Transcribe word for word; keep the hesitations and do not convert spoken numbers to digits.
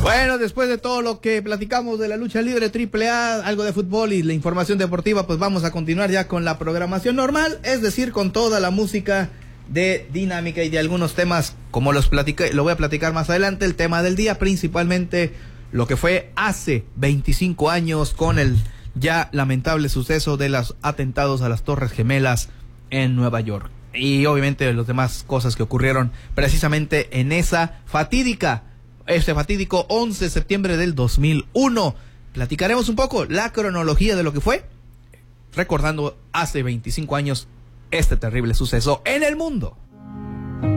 Bueno, después de todo lo que platicamos de la lucha libre triple A, algo de fútbol y la información deportiva, pues vamos a continuar ya con la programación normal, es decir, con toda la música de dinámica y de algunos temas, como los platicé, lo voy a platicar más adelante, el tema del día, principalmente lo que fue hace veinticinco años con el ya lamentable suceso de los atentados a las Torres Gemelas en Nueva York. Y obviamente las demás cosas que ocurrieron precisamente en esa fatídica Este fatídico once de septiembre del dos mil uno. Platicaremos un poco la cronología de lo que fue, recordando hace veinticinco años este terrible suceso en el mundo.